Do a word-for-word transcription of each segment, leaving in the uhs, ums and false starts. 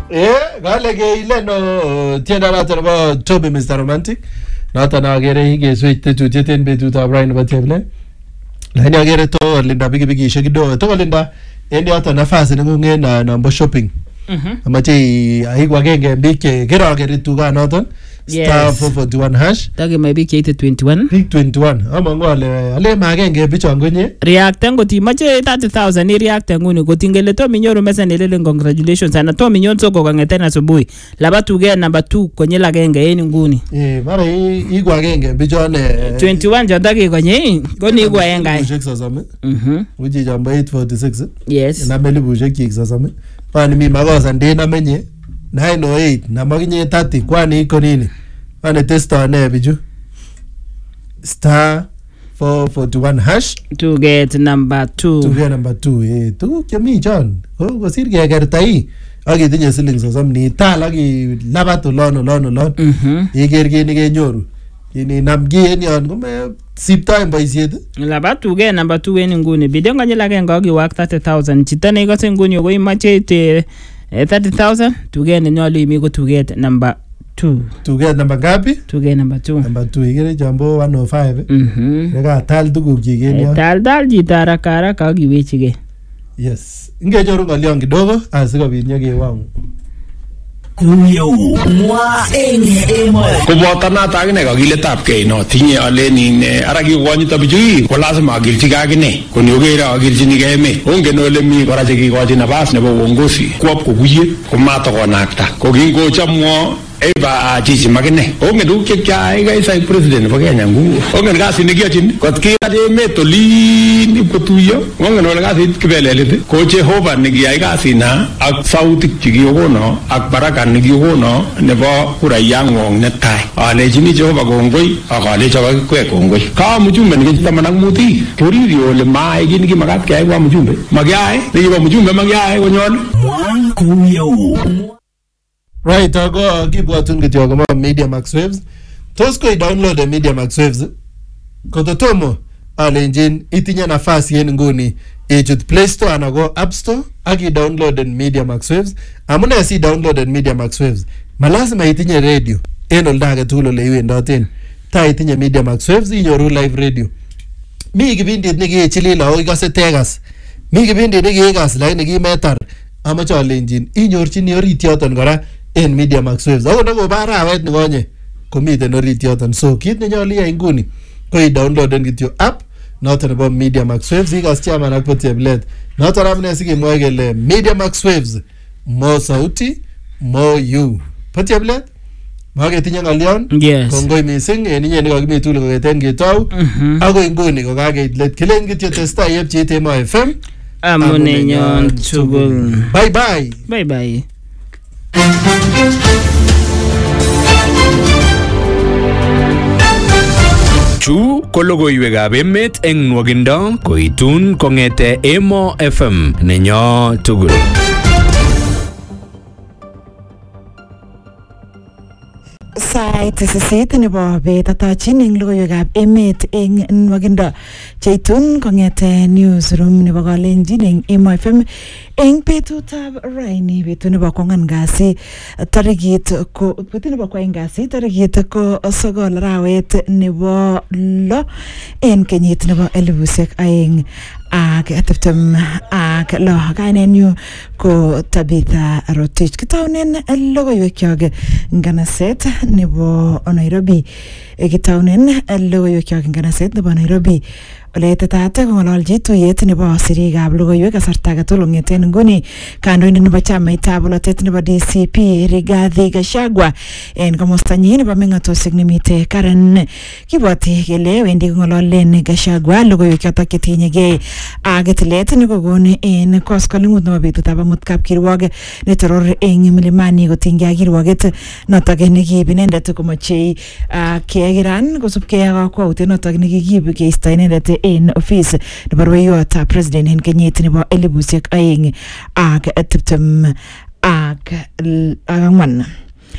Eh, gale ke ile no tienda la terba Toby Mister Romantic. Nata na gere hige switch tu teten betu ta Brian Batevle. La ni gere to linda bigi bigi shegido to linda endi hata nafasi ngunge na na shopping. Mhm. Amache aigwa genge bike gera gere tu ga noton. Star four forty-one hash. Tage maybe eight twenty-one. Big twenty-one. Ama ngole ale magenge bichongonye. React ngoti mache thirty thousand ni react nguni gotingele to minyoru message nelele congratulations ana to minyon soko kangeten asubuhi. Laba tuge number two kwenye lagenge eni nguni. Eh mara igwa genge bichone twenty-one jondage kwenye goni igwa yenga. Bushek sasame. Mhm. Uji jamba eight forty-six. Yes. Na meli bushek kik sasame. Pani mi magosa ndena menye nine oh eight na maginye thirty kwani iko nini? Ane testa ne biju. Star four forty-one hash to get number two. To get number two. Eh, tu kemi John. Ko kosir ke gertai. Agi tinye siling sosam ni tal agi labato lono lono lon. Mhm. Iger gini ke nyoru. Ini namgi en yon kome sipta boisiet. Labato ge number two eni nguni. Bidyo nganye lage ngogi work thirty thousand. Chita ne ikose nguni yogo imache te thirty thousand to get nyolu imi go to get number two. To get number gapi? To get number two. Number two. Igere jambo one oh five. Mhm. Rega tal tuguk chigeni yon. Tal tal jitara kara kagi wechige. Yes. Inge joru ngalion kidogo asikobit nyokewangu. Kuyo mwa enge emo Kubota na tagine kagiletab kei no tinye aleni ara kiwonyito bichu ko lazima agilchi kagine koni ogera agilchini keme ongen ole mi kora chekikochi nafas nebo uongozi kwop kokuye komato konakta kokingochamwo eba achichi magine ongen duk chekya iga isa president nebo Kenya ngu ongen kasi nekiyochin kot kiyache metolin ipkotuyo ongen ole kasi kibelelit ko Jehova nekiyai kasi na ak sautik chekiyokono ak baraka nekiokono nebo kurayang'wong netai alechini Jehova kongoi ak alecho kakikwek kongoi ka mjumbe nikitaman ak muti koriri ole maai kit nekimakat keyai kwa mjumbe makiyai nekibo mjumbe makiyai konyol kuyo. Right, ago kibwatun kityo kama Media Max Waves. Tos ko i-download the Media Max Waves. Kototomo alenjin itinye nafasi yen nguni ichut Play Store ana go App Store ak i-download the Media Max Waves. Amune si download the Media Max Waves. Malazima itinye radio. En olda age tugul ole iwendoten. Ta itinye Media Max Waves inyoru live radio. Mi kibindit nekichilila o ikase tegas. Mi kibindit nekiikas lakini kimetar. Amache alenjin inyorchini orit yoton kora en Media Max Waves. Ako nako barawet nikonye komiten orit yoton. So kit nenyolu iyai nguni ko i-downloaden kityo app noton nebo Media Max Waves. Ikas chairman ak poteblet. Noton amune sikemwoe kele Media Max Waves, more sauti, more you. Poteblet? Maketinye ng'olion? Yes. Kongoi mising en inye nekakimi tugul kong'eten ketou. Akoi nguni kokakeit let. Kilen kityo testai yepchi Emo F M. Amune nyon tugul. Bye bye. Bye bye. Chu ko logoiwekab emet eng nwogindo koitun kong'ete Emo F M nenyo tugul. Sait sisit nebo bet atochin eng logoiwekab emet eng nwogindo cheitun kong'ete newsroom nebo Kalenjin eng Emo F M eng betutab raini betut nebo kwang'an kasi tarikit ko betut nebo kwaeng kasi tarikit ko sokol arawet nebo lo en kenyit nebo elibushek aeng ak tiptem ak lo. Kainenyu ko Tabitha Rotich. Kitaunen logoiwekyok nganaset nebo Nairobi. Kitaunen logoiwekyok nganaset nebo Nairobi. Ole tetate kong'ololji tuyet nebo sirikab logoiwek kasarta age tugul kong'eten nguni kandoindet nebo chamaitab bolotet nebo D C P Rigathi Gachagua en komostanyin nebo meng'otosiek nemite Karen. Kibwoti kele wendi kong'ololen Gachagua logoiwek chotok chetinyegei ak tilet nekokon en koskoleng'ut nebo betutab amut kapkirwok netoror eng Milimani kotinygei ak kirwoket notok nekiib inendet komochei kekiran kosubkei ak kakwautiet notok nekikiib keisto inendet en office nebo rubeiwotab president en kenyit nebo elibushek aeng ak tiptem ak ang'wan.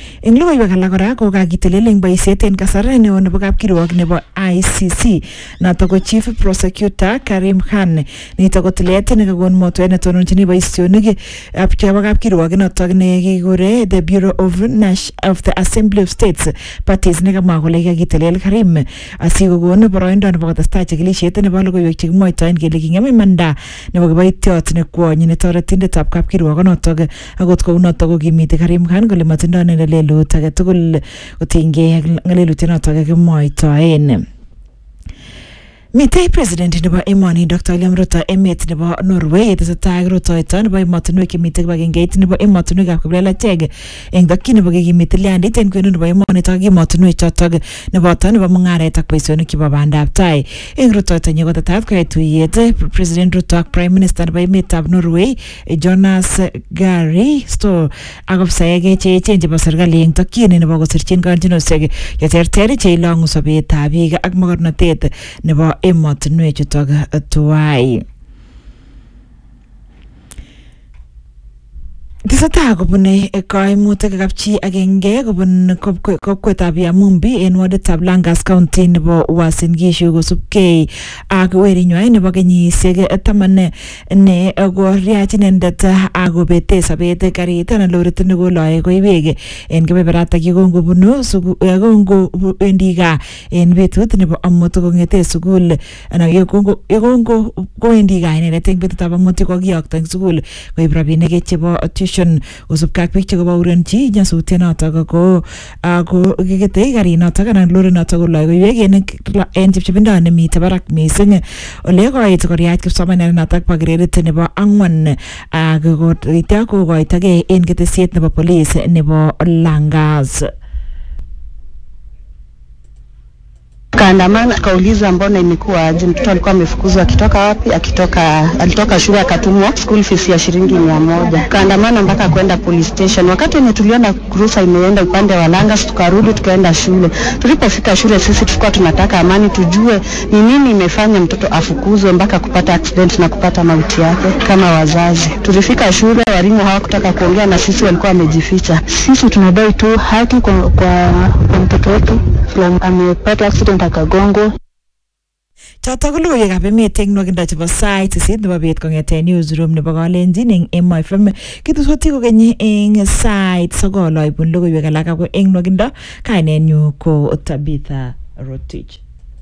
Eng logoiwek alak kora ko kakitelel eng boisiet en kasarta neo nebo kapkirwok nebo I C C notok ko Chief Prosecutor Karim Khan nitok ko tilet nekakon motwet netononjini boisionik ab chebo kapkirwok notok ne kikure the Bureau of Nash of the Assembly of States Parties nekamwa kole kakitelel Karim asikokon boroindo nebo kotestai chikilisiet nebo logoiwek chekimwoitoen kele kingem imanda nebo kiboitiot ne kwony netoretindetab kapkirwok notok akot kounotok kokimiti Karim Khan kole matindoi lelut age tugul kotinygei ak ngalelutiet notok kakimwoitoen. Mitei president nebo emoni Doctor William Ruto emet nebo Norway tesetai ak rutoito nebo emotinwek chemitei kibagengeit nebo emotinwekab kiplelachek eng tokyin nebo kekimit tilyandit en kwenut nebo emonitok ak emotinwek chotok neboto nebo mung'aret ak boisionik chebo bandab tai. Eng rutoito nyi kotetat koyai tuyet President Ruto ak Prime Minister nebo emetab Norway Jonas Gary Store ak ofisaek che echen chebo serikali eng tokyin nebo kosirchin kanjinosiek cheterter cheilong'u sobetab biik ak mogornotet nebo emotinwek chutok tuwai. Tesetai kobune kaimutik kapchi agenge kobun kokwetab Yamumbi en waditab Langas County nebo Uasin Gishu kosubkei ak werinywa nebo kenyisiek taman ne koriach inendet akobete sobet karit anan lorit nekoloe koiwek en kebeberatak yekongobunu yekongowendi gaa en betut nebo amut kong'ete sukul anan yekongo kowendi gaa inendet eng betutab amut kokiyokto eng sukul koib rabinik chebo tuition kosubkei ak biik chekobaurenchi nyasutiet notok ko ako kiketei karit notok anan lorit notok koloe koiwek en chepchepindo nemitei barak mising ole koit koriach kipsomaniat notok bo gradit nebo ang'wan ak koityo kokoitogei en ketesiet nebo police nebo Langas. Kaandamana kauliza mbona imekuwa aje, mtoto alikuwa amefukuzwa akitoka wapi, akitoka alitoka shule akatumwa school fees ya shilingi mia moja. Kaandamana mpaka kwenda police station. Wakati wenye tuliona kurusa imeenda upande wa Langas, tukarudi tukaenda shule. Tulipofika shule sisi tulikuwa tunataka amani, tujue ni nini imefanya mtoto afukuzwe mpaka kupata accident na kupata mauti yake kama wazazi. Tulifika shule, walimu hawakutaka kuongea na sisi, walikuwa wamejificha. Sisi tunadai tu haki kwa, kwa, kwa mtoto wetu amepata accident akagongo. Chotok ko logoiwekab emet eng nwakindo chebo sait sisit nebo bet kong'ete newsroom nebo Kalenjin eng M O F M. Kituswoti kokeny eng sait sokol aibun logoiwek alak ako eng nwakindo kainenyu ko Tabitha Rotich.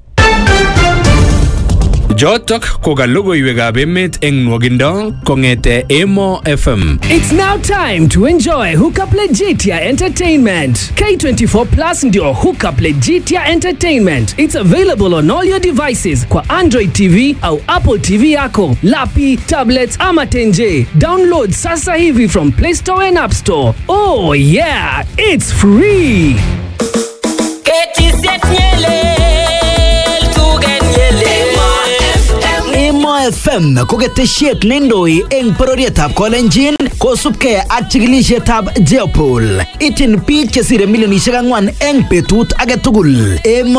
Jotok ko ka logoiwekab emet eng nwakindo kong'ete M O F M. It's now time to enjoy Hookup Legitia Entertainment. K twenty-four Plus ndio Hookup Legitia Entertainment. It's available on all your devices kwa Android T V au Apple T V yako, lapi, tablets ama tenje. Download sasa hivi from Play Store and App Store. Oh yeah, it's free. M O F M ko ketesiet neindoi eng bororietab Kalenjin kosubkei ak chikilisietab Jeopol. Ityin biik chesire milionisiek ang'wan eng betut age tugul.